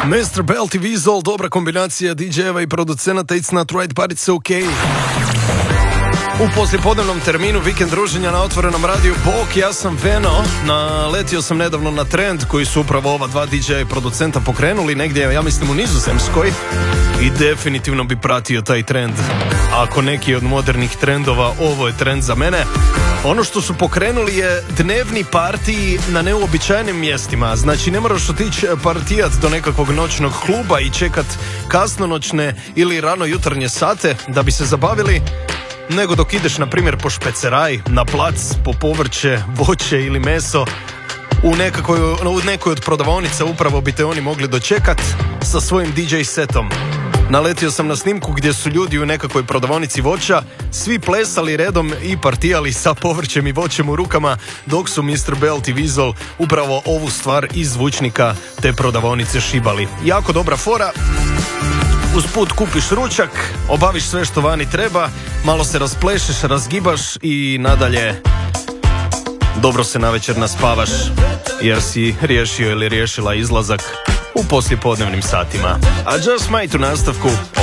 Mr. Belt i Weasel, dobra kombinacija DJ-eva i producenata, It's Not Right But It's OK. U poslijepodnevnom terminu vikend druženja na otvorenom radiju Bok, ja sam Veno. Naletio sam nedavno na trend koji su upravo ova dva DJ i producenta pokrenuli negdje, ja mislim u Nizozemskoj, i definitivno bi pratio taj trend. Ako neki od modernih trendova, ovo je trend za mene. Ono što su pokrenuli je dnevni partiji na neuobičajenim mjestima. Znači ne moraš otići partijat do nekakvog noćnog kluba i čekat kasnonoćne ili rano jutarnje sate da bi se zabavili, nego dok ideš na primjer po špeceraj, na plac, po povrće, voće ili meso, u nekoj od prodavaonica upravo bi te oni mogli dočekat sa svojim DJ setom. Naletio sam na snimku gdje su ljudi u nekakvoj prodavaonici voća svi plesali redom i partijali sa povrćem i voćem u rukama, dok su Mr. Belt i Weasel upravo ovu stvar iz zvučnika te prodavaonice šibali. Jako dobra fora. Usput kupiš ručak, obaviš sve što vani treba, malo se rasplešeš, razgibaš i nadalje dobro se navečer naspavaš jer si riješio ili riješila izlazak u poslijepodnevnim satima. A Just Might u nastavku